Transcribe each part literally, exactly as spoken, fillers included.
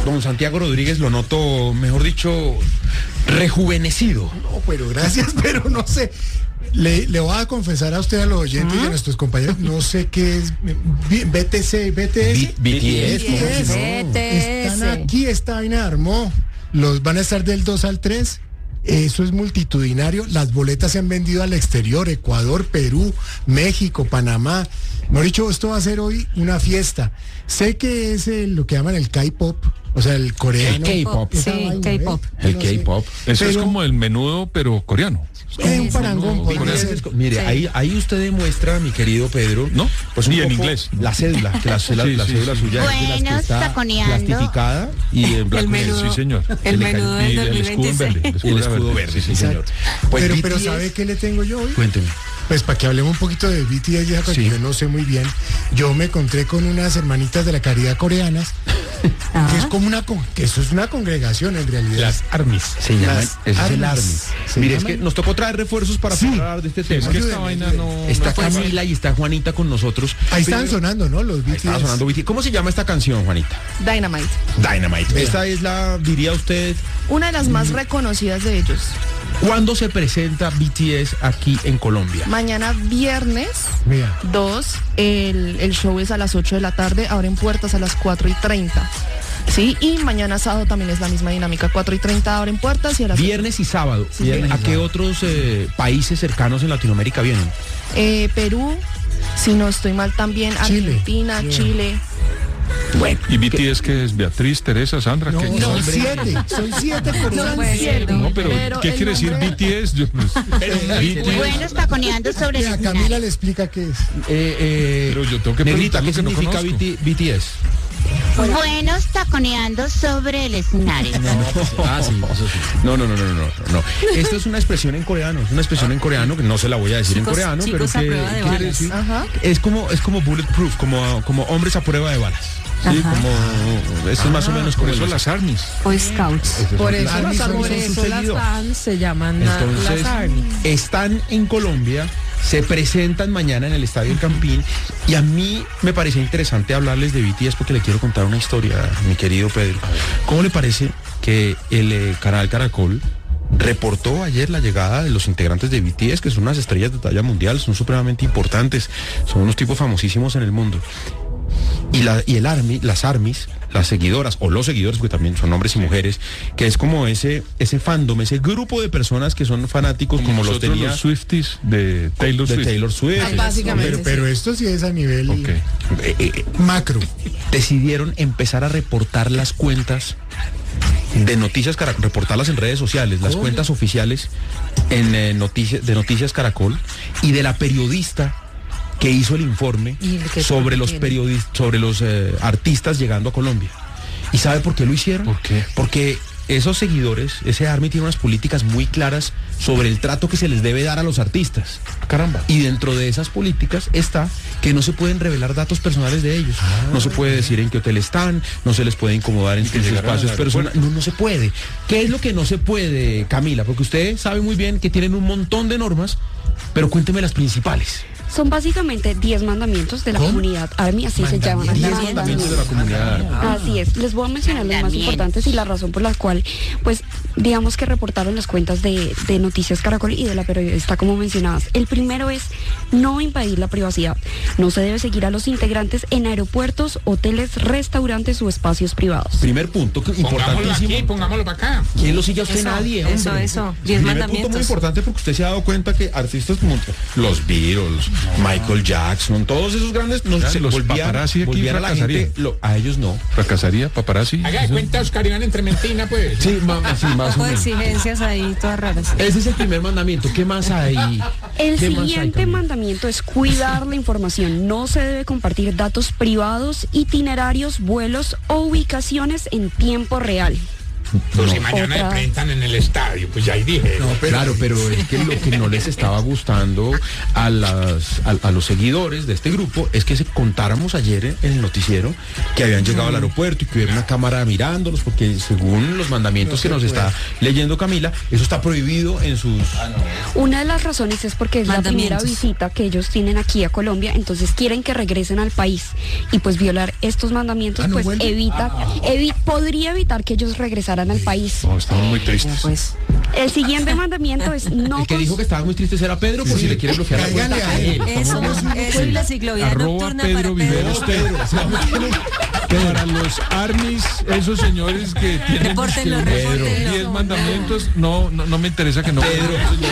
don Santiago Rodríguez lo noto, mejor dicho, rejuvenecido. No, pero gracias, pero no sé. Le, le voy a confesar a usted, a los oyentes ¿Ah? y a nuestros compañeros, no sé qué es B T C, B T S. B T S. B T S. Están aquí, esta vaina armó. Los van a estar del dos al tres. Eso es multitudinario. Las boletas se han vendido al exterior, Ecuador, Perú, México, Panamá. Mejor dicho, esto va a ser hoy una fiesta. Sé que es el, lo que llaman el K-pop, o sea, el coreano. El K-pop. Sí, K-pop. El K-pop. Eso es como el menudo, pero coreano. Es un parangón. Mire, sí. ahí, ahí usted demuestra, mi querido Pedro, ¿no? Pues y en inglés. La cédula, que la, la, sí, la sí, cédula sí. suya bueno, es de las que está taconeando. plastificada y en blanco. El menudo, sí, señor. El menudo del dos mil veintiséis. El escudo verde. El escudo verde, sí, señor. Pues pero, pero ¿sabe qué le tengo yo hoy? Cuénteme. Pues para que hablemos un poquito de B T S, ya que sí. yo no sé muy bien. Yo me encontré con unas hermanitas de la caridad coreanas, ah. que es como una, que eso es una congregación en realidad. Las ARMYs. Se llaman, ese es el ARMY. Mire, llaman? es que nos tocó traer refuerzos para sí. hablar de este tema. Es que esta vaina no... Está no Camila fue... y está Juanita con nosotros. Ahí están sonando, ¿no? Los B T S. Está sonando B T S. ¿Cómo se llama esta canción, Juanita? Dynamite. Dynamite. Vea. Esta es la, diría usted... Una de las más reconocidas de ellos. ¿Cuándo se presenta B T S aquí en Colombia? Mañana viernes dos, el, el show es a las ocho de la tarde, abren puertas a las cuatro y treinta. Sí, y mañana sábado también es la misma dinámica, cuatro y treinta abren puertas y a las... Viernes y sábado. Sí, viernes ¿A qué otros eh, países cercanos en Latinoamérica vienen? Eh, Perú, si no estoy mal también, Chile. Argentina, yeah. Chile. Bueno, ¿y B T S qué es? ¿Beatriz, Teresa, Sandra? No, ¿qué? son no, siete, son siete coreanos. No, siete. no, pero, pero ¿qué quiere decir nombre... B T S? Yo, pues, pero, B T S. Bueno, taconeando sobre el escenario. Camila le explica qué es. Eh, eh, pero yo tengo que Negrita, ¿qué que significa no B T S? Buenos taconeando sobre el escenario. No, ah, sí, eso sí. No, no, no, no, no, no. Esto es una expresión en coreano, es una expresión en coreano que no se la voy a decir chicos, en coreano, chicos pero que a prueba de quiere balas. decir, Ajá. es como es como bulletproof, como como hombres a prueba de balas. Sí, Ajá. como esto es más o menos por como eso los... las ARMYs. O Scouts. Por eso, las las, son- por son eso su las seguido. fans se llaman Entonces, las ARMY. están en Colombia, se presentan mañana en el Estadio El Campín y a mí me parecía interesante hablarles de B T S porque le quiero contar una historia, mi querido Pedro. ¿Cómo le parece que el eh, canal Caracol reportó ayer la llegada de los integrantes de B T S, que son unas estrellas de talla mundial, son supremamente importantes, son unos tipos famosísimos en el mundo? Y, la, y el ARMY, las ARMYs, las seguidoras, o los seguidores, porque también son hombres y mujeres, que es como ese ese fandom, ese grupo de personas que son fanáticos como, como los tenía los Swifties de Taylor de Swift. Taylor Swift. Ah, básicamente. Pero, pero esto sí es a nivel Okay. Eh, eh, macro. decidieron empezar a reportar las cuentas de Noticias Caracol, reportarlas en redes sociales, las ¿Cómo? cuentas oficiales en eh, noticias, de Noticias Caracol y de la periodista que hizo el informe ¿Y qué sobre los tiene? periodistas, sobre los eh, artistas llegando a Colombia. ¿Y sabe por qué lo hicieron? ¿Por qué? Porque esos seguidores, ese ARMY tiene unas políticas muy claras sobre el trato que se les debe dar a los artistas. Caramba. Y dentro de esas políticas está que no se pueden revelar datos personales de ellos. Ah, no se puede decir en qué hotel están, no se les puede incomodar en sus espacios personales. No, no se puede. ¿Qué es lo que no se puede, Camila? Porque usted sabe muy bien que tienen un montón de normas, pero cuénteme las principales. Son básicamente diez mandamientos de la ¿Cómo? comunidad ARMY, así se llaman. diez Así es. mandamientos de la comunidad ARMY. Así es, les voy a mencionar los más Mandamientos. importantes y la razón por la cual, pues, digamos que reportaron las cuentas de, de Noticias Caracol y de la periodista como mencionadas. El primero es no impedir la privacidad. No se debe seguir a los integrantes en aeropuertos, hoteles, restaurantes o espacios privados. Primer punto, que importantísimo. pongámoslo para acá. ¿Quién lo sigue a usted? Eso, Nadie, eso, hombre. eso. Diez Primer mandamientos. punto muy importante porque usted se ha dado cuenta que artistas como los Beatles, Michael Jackson, todos esos grandes no, Ya, se los volvían, paparazzi aquí volvían a la fracasarían. gente, lo- a ellos no. ¿Fracasaría, paparazzi? Haga de cuenta, Oscar Iván entre mentina, pues. Sí, ma- sí, Un más o poco de menos. exigencias ahí, todas raras. Ese es el primer mandamiento. ¿Qué más hay? El ¿Qué más hay, siguiente Camila? mandamiento es cuidar la información. No se debe compartir datos privados, itinerarios, vuelos o ubicaciones en tiempo real. Pues No. si mañana Otra. se presentan en el estadio, pues ya ahí dije. No, claro, pero es que lo que no les estaba gustando a las a, a los seguidores de este grupo es que se contáramos ayer en el noticiero que habían llegado al aeropuerto y que hubiera una cámara mirándolos, porque según los mandamientos No que se nos puede. está leyendo Camila, eso está prohibido en sus... Una de las razones es porque es la primera Mandamientos. visita que ellos tienen aquí a Colombia, entonces quieren que regresen al país y pues violar estos mandamientos Ah, ¿no pues vuelven? evita, evi- podría evitar que ellos regresaran al país. No, estamos muy tristes. Pues, El siguiente mandamiento es no El que dijo cons- que estaba muy triste era Pedro, por si le quiere bloquear la Cáigale cuenta a él. eso, eso es la ciclovía Arroba nocturna para Pedro Pedro. Viveros Pedro. Para los armies, esos señores que tienen Repórtenlo, que- repórtenlo. diez mandamientos, no, no, no me interesa que no. Pedro.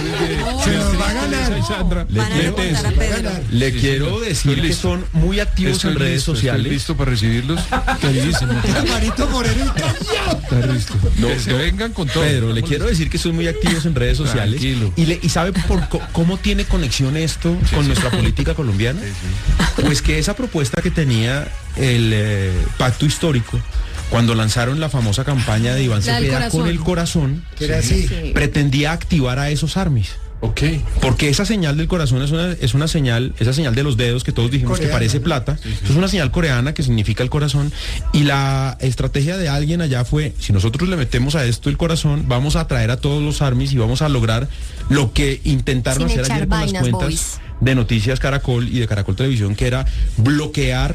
Se nos va a ganar. Ay, Sandra, Van a le- reportar a Pedro. Le Sí, quiero sí, decir estoy que listo. son muy activos Estoy en redes listo, sociales. Estoy listo para recibirlos. Queridísimo. Alvarito Moreno. Está listo. No, que se no. vengan con todo. Pedro, le Estamos quiero decir que son muy activos en redes sociales. Tranquilo. Y, le- y sabe por co- cómo tiene conexión esto con nuestra política colombiana. Pues que esa propuesta que tenía el eh, pacto histórico, cuando lanzaron la famosa campaña de Iván La del Cepeda corazón. con el corazón, Que era así. pretendía activar a esos armies. Ok. Porque esa señal del corazón es una, es una señal, esa señal de los dedos que todos dijimos Coreana, que parece ¿no? plata, es una señal coreana que significa el corazón, y la estrategia de alguien allá fue, si nosotros le metemos a esto el corazón, vamos a atraer a todos los armies y vamos a lograr lo que intentaron Sin hacer echar ayer con las vainas, cuentas boys. de Noticias Caracol y de Caracol Televisión, que era bloquear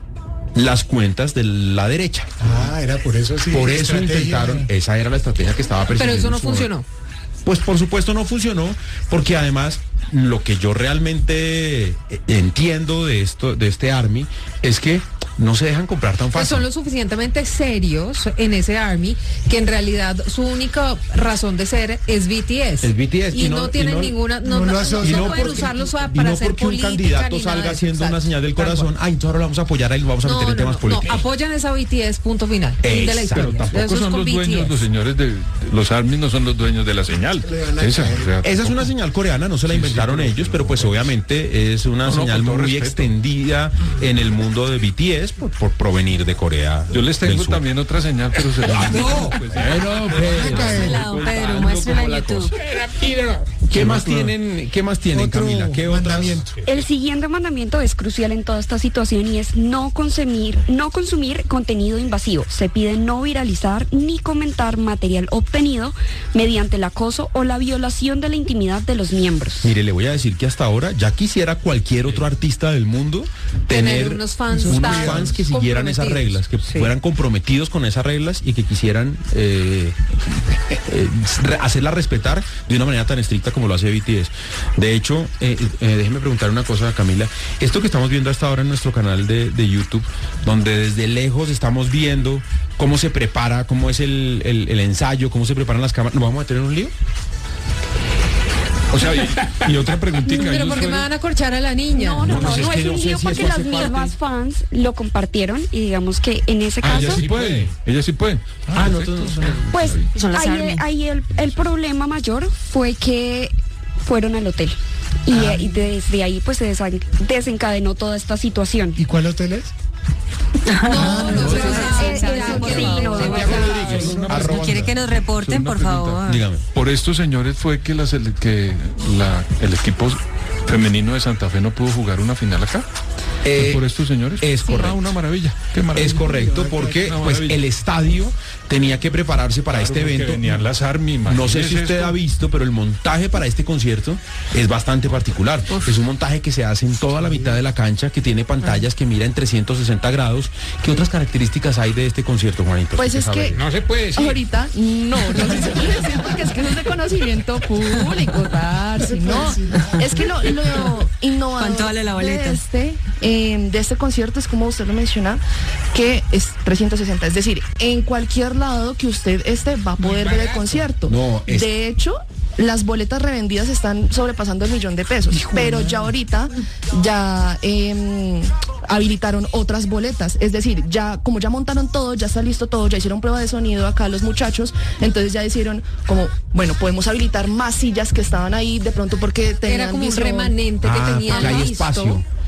las cuentas de la derecha. Ah, era por eso sí. Por eso estrategia. intentaron, esa era la estrategia que estaba Pero persiguiendo. eso no en su momento. funcionó. Pues por supuesto no funcionó, porque además lo que yo realmente eh, entiendo de esto, de este Army, es que no se dejan comprar tan Pues fácil. son lo suficientemente serios en ese Army que en realidad su única razón de ser es B T S. Es B T S, Y, y no, no- y tienen no- ninguna, no, no lo no, no asocian. se Y no pueden porque- usarlos para y no hacer porque un política candidato ni nada salga de eso. haciendo una Exacto, señal del tal corazón, cual. ay, entonces ahora lo vamos a apoyar, ahí lo vamos a No, meter en no, temas no, políticos. no, apoyan esa B T S, punto final. Fin de la Exacto, historia. tampoco Eso es son con los dueños, B T S. los señores de los armies no son los dueños de la señal. Le van a Esa, caer. o sea, Esa es tampoco. una señal coreana, no se la Sí, sí, inventaron pero- ellos, pero pues obviamente es una No, no, señal con todo muy respeto. extendida en el mundo de B T S por, por provenir de Corea. Yo les del tengo Sur. también otra señal, pero se la... No. Pues, bueno, Muéstrela, don Pedro, muéstrela en YouTube. ¿Qué más tienen, qué más tienen, Otro Camila? ¿Qué otras? mandamiento. El siguiente mandamiento es crucial en toda esta situación y es no consumir, no consumir contenido invasivo. Se pide no viralizar ni comentar material obtenido mediante el acoso o la violación de la intimidad de los miembros. Mire, le voy a decir que hasta ahora ya quisiera cualquier otro artista del mundo tener, Tener unos fans unos tan fans que siguieran esas reglas, que comprometidos. Sí. fueran comprometidos con esas reglas y que quisieran eh, eh, re- hacerlas respetar de una manera tan estricta como lo hace B T S. De hecho, eh, eh, déjeme preguntar una cosa, Camila. Esto que estamos viendo hasta ahora en nuestro canal de, de YouTube, donde desde lejos estamos viendo cómo se prepara, cómo es el, el- el ensayo, cómo se preparan las cámaras, ¿nos vamos a meter en un lío? O sea, y, y otra preguntita. Pero porque me van a corchar a la niña. No, no, no, pues no, es que es no un sé lío si porque eso las hace parte. mismas fans lo compartieron y digamos que en ese Ah, caso... ella sí puede, ella sí puede. Ah, no, perfecto. entonces- Pues Son las ahí, Army. ahí el, el problema mayor fue que fueron al hotel y, Ah. y desde ahí pues se desen- desencadenó toda esta situación. ¿Y cuál hotel es? No, no, Eh, pero- eso sí, no, de verdad. Arroba- ¿Quiere que nos reporten, por favor? Dígame. Por estos señores fue que, la, sele- que la, el equipo femenino de Santa Fe no pudo jugar una final acá. Eh, por estos señores. es correcto. Ah, una maravilla. Qué maravilla. Es correcto, porque Una pues maravilla. el estadio tenía que prepararse para Claro, este porque evento. venían las Army, No sé si imagínese usted esto. ha visto, pero el montaje para este concierto es bastante particular. Es un montaje que se hace en toda la mitad de la cancha, que tiene pantallas que mira en trescientos sesenta grados. ¿Qué otras características hay de este concierto, Juanito? Pues ¿Usted es sabe? que No se puede decir. ahorita no, no se puede decir porque es que eso es de conocimiento público, Tarsi, no. Es que lo, lo innovador ¿Cuánto vale la boleta? de este, eh, de este concierto es como usted lo menciona, que es trescientos sesenta, es decir, en cualquier lado que usted esté va a poder ver el concierto. No, es- De hecho, las boletas revendidas están sobrepasando el millón de pesos, pero ya ahorita ya eh, habilitaron otras boletas, es decir, ya como ya montaron todo, ya está listo todo, ya hicieron prueba de sonido acá los muchachos, entonces ya hicieron como, bueno, podemos habilitar más sillas que estaban ahí de pronto porque tenían Era como un visión. remanente que Ah, tenían porque hay listo. espacio.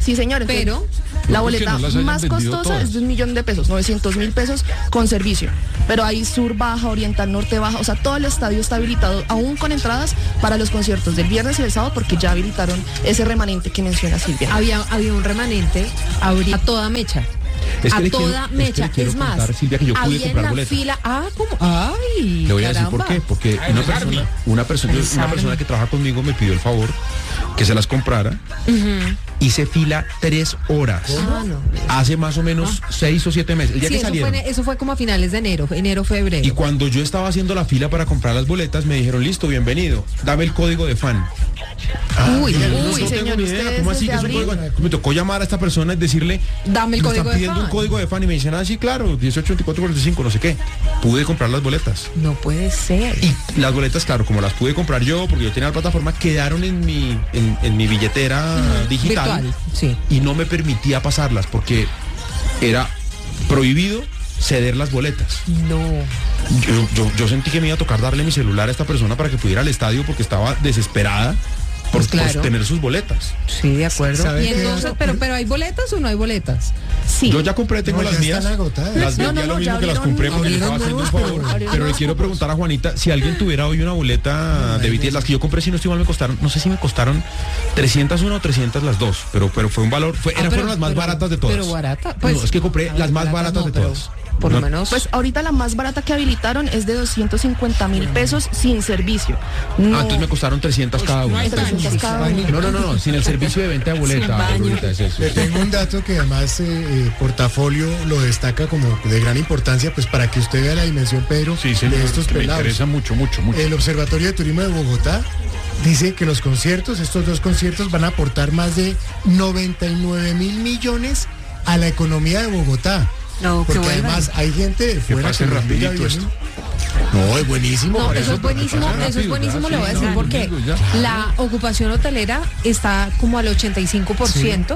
Sí, señor. Entonces, pero la no, boleta no las hayan más vendido costosa todas. es de un millón de pesos, novecientos mil pesos con servicio. Pero hay sur baja, oriental, norte baja, o sea, todo el estadio está habilitado, aún con entradas para los conciertos del viernes y del sábado, porque ya habilitaron ese remanente que menciona Silvia. había, había un remanente a toda mecha. Es que a le quiero- toda es que mecha. le quiero Es más, contar, Silvia, que yo pude había en comprar la boletas. fila. Ah, ¿cómo? Ay, Le voy a decir caramba. por qué. Porque Ay, una el persona, Army. una persona, El una persona Army. que trabaja conmigo me pidió el favor que se las comprara. Hice fila tres horas. Ah, no. Hace más o menos seis o siete meses. El día Sí, que eso fue, salieron. en- eso fue como a finales de enero, enero, febrero. Y cuando yo estaba haciendo la fila para comprar las boletas, me dijeron, listo, bienvenido, dame el código de fan. Uy, No, uy, no señor, tengo ni idea, ustedes ¿cómo así desde que es un abril. código? Me tocó llamar a esta persona y decirle, Dame el me código están de pidiendo fan. un código de fan y me dicen, ah, sí, claro, dieciocho veinticuatro cuarenta y cinco, no sé qué. Pude comprar las boletas. No puede ser. Y las boletas, claro, como las pude comprar yo, porque yo tenía la plataforma, quedaron en mi, en, en mi billetera digital. Virtual, sí. Y no me permitía pasarlas porque era prohibido ceder las boletas. No. Yo, yo, yo sentí que me iba a tocar darle mi celular a esta persona para que pudiera al estadio porque estaba desesperada por, Pues claro. por tener sus boletas. Sí, de acuerdo. ¿Sabe Y qué? entonces, pero, pero ¿hay boletas o no hay boletas? Sí. Yo ya compré, tengo No, las ya mías. están agotadas. Las No, vendí no, a lo no, mismo ya que las abrieron- compré porque le estaba abrieron haciendo un nuevos, favor. pero- Pero le quiero preguntar a Juanita si alguien tuviera hoy una boleta de B T S. Las que yo compré, si no estoy mal, me costaron, no sé si me costaron trescientas una o trescientas las dos, pero, pero fue un valor, fue, Ah, eran, pero- fueron las más pero- baratas de todas. Pero barata. No, Pues, es que compré a ver, las más barata baratas no, de pero todas. Por No, lo menos. Pues ahorita la más barata que habilitaron es de doscientos cincuenta mil pesos sin servicio. No, Ah, entonces me costaron trescientas cada no una. hay trescientos cada uno. No, no, no, no, sin el servicio de venta de boleta. Sin baño. Aurorita, es eso. Le tengo un dato que además eh, eh, Portafolio lo destaca como de gran importancia, pues para que usted vea la dimensión, Pedro, Sí, señor, de estos que me pelados. interesa mucho, mucho, mucho. El Observatorio de Turismo de Bogotá dice que los conciertos, estos dos conciertos, van a aportar más de noventa y nueve mil millones a la economía de Bogotá. No, que Porque vuelvan. además hay gente de fuera pase que rapidito viene. esto. No, es buenísimo. No, por eso es buenísimo, pasa eso es rápido, buenísimo, ya, le voy a sí, decir no, por qué. domingo ya. La ocupación hotelera está como al ochenta y cinco por ciento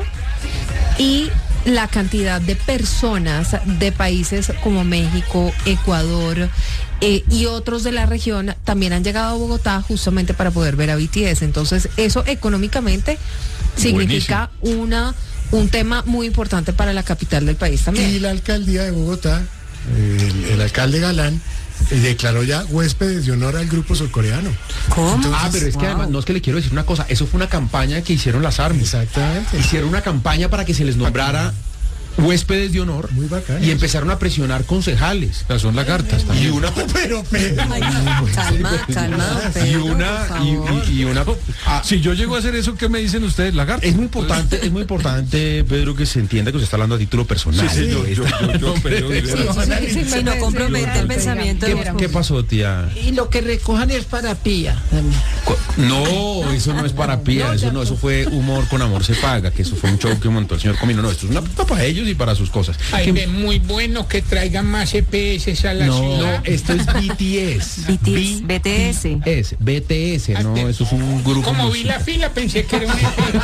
y la cantidad de personas de países como México, Ecuador eh, y otros de la región también han llegado a Bogotá justamente para poder ver a B T S. Entonces, eso económicamente significa una un tema muy importante para la capital del país Y también. la alcaldía de Bogotá, el, el alcalde Galán, eh, declaró ya huéspedes de honor al grupo surcoreano. ¿Cómo? Ah, pero es que además, no es que le quiero decir una cosa, eso fue una campaña que hicieron las Army. Exactamente. Hicieron una campaña para que se les nombrara huéspedes de honor Muy bacano. y empezaron a presionar concejales. Las son lagartas Y también. una Pero, Pedro. Ay, calma, calma, y Pedro, una por y, favor. y- y una ah, Si yo llego a hacer eso, ¿qué me dicen ustedes, lagartas? es muy importante, es muy importante, Pedro, que se entienda que usted está hablando a título personal. Sí, sí, yo- yo- yo- yo- Pedro, de verdad. Si no compromete el pensamiento de ¿Qué, los qué pasó, tía? Y lo que recojan es para pilla. Cu- No, eso no es para pía, eso no, eso fue humor con amor se paga, que eso fue un show que montó el señor Comino. No, esto es una puta para ellos y para sus cosas. Ay, Que- ve, muy bueno que traigan más E P S a la no, ciudad. esto es B T S. B T S, B T S. Es B T S, no, Ah, eso es un grupo. Como vi musical. la fila, pensé que era un E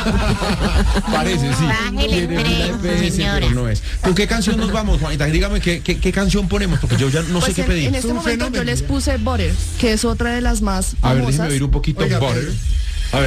P. Parece, sí. Bájele Tiene tres, fila de P S, señora. pero no es. ¿Con qué canción nos vamos, Juanita? Dígame qué, qué, qué canción ponemos, porque yo ya no Pues sé qué en, pedir. en este un momento fenómeno. yo les puse Butter, que es otra de las más A ver, famosas. déjeme oír un poquito Oiga, Butter. Pedro,